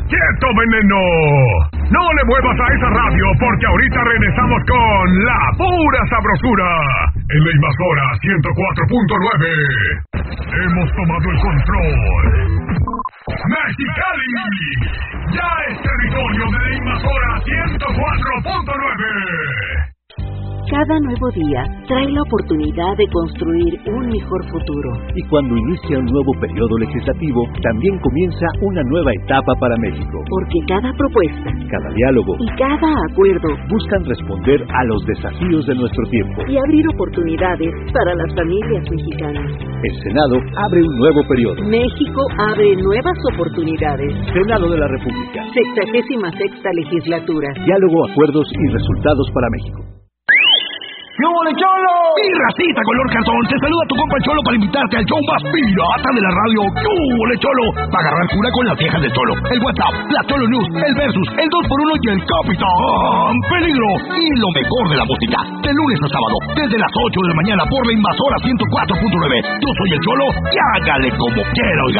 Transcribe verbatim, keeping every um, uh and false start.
¡Quieto, veneno! No le muevas a esa radio porque ahorita regresamos con la pura sabrosura en la Invasora ciento cuatro punto nueve. Hemos tomado el control. ¡Mexicali! ¡Ya es territorio de la Invasora ciento cuatro punto nueve! Cada nuevo día trae la oportunidad de construir un mejor futuro. Y cuando inicia un nuevo periodo legislativo, también comienza una nueva etapa para México. Porque cada propuesta, cada diálogo y cada acuerdo buscan responder a los desafíos de nuestro tiempo y abrir oportunidades para las familias mexicanas. El Senado abre un nuevo periodo. México abre nuevas oportunidades. Senado de la República. Sexagésima sexta legislatura. Diálogo, acuerdos y resultados para México. ¡Qué hubo, Cholo! Mi racita color cartón, te saluda tu compa el Cholo para invitarte al show más pirata de la radio. ¡Qué hubo, Cholo! Para agarrar cura con las viejas del Cholo, el WhatsApp, la Cholo News, el Versus, el dos por uno y el Capitán Peligro. Y lo mejor de la música, de lunes a sábado, desde las ocho de la mañana por la Invasora ciento cuatro punto nueve. Yo soy el Cholo y hágale como quiera, oiga.